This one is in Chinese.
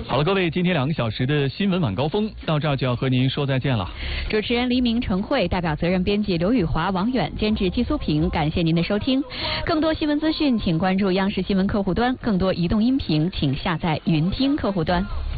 好了，各位，今天2个小时的新闻晚高峰到这儿就要和您说再见了。 主持人黎明、陈慧，代表责任编辑刘宇华、王远，监制季苏平，感谢您的收听。更多新闻资讯，请关注央视新闻客户端；更多移动音频，请下载云听客户端。